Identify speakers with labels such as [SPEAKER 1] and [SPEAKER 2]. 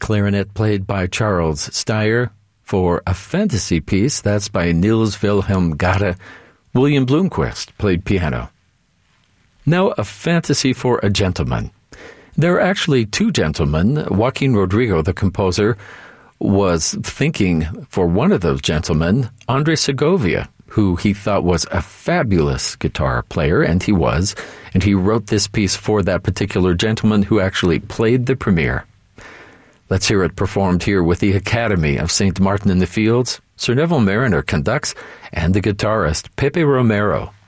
[SPEAKER 1] Clarinet played by Charles Steyer. For a fantasy piece, that's by Niels Wilhelm Gade. William Bloomquist played piano. Now, a fantasy for a gentleman. There are actually two gentlemen. Joaquin Rodrigo, the composer, was thinking for one of those gentlemen, Andre Segovia, who he thought was a fabulous guitar player, and he was. And he wrote this piece for that particular gentleman who actually played the premiere. Let's hear it performed here with the Academy of St. Martin in the Fields. Sir Neville Mariner conducts, and the guitarist Pepe Romero.